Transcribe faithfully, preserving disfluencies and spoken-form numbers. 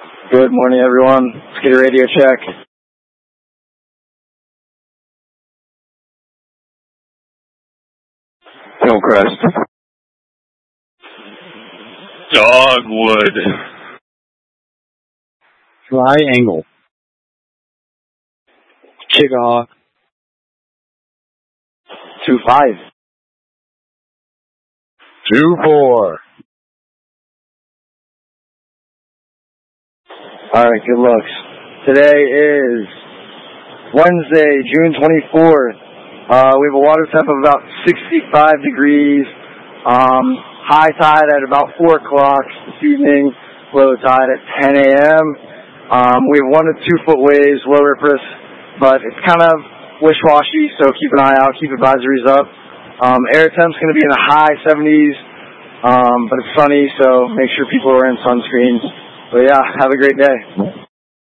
Good morning, everyone. Let's get a radio check. Hillcrest. Dogwood. Triangle. Chickahaw. Two five. Two four. All right, good looks. Today is Wednesday, June twenty-fourth. Uh, we have a water temp of about sixty-five degrees. Um, high tide at about four o'clock this evening. Low tide at ten a.m. Um, we have one to two foot waves, low rippers, but it's kind of wish-washy, so keep an eye out, keep advisories up. Um, air temp's going to be in the high seventies, um, but it's sunny, so make sure people are wearing sunscreens. But yeah, have a great day.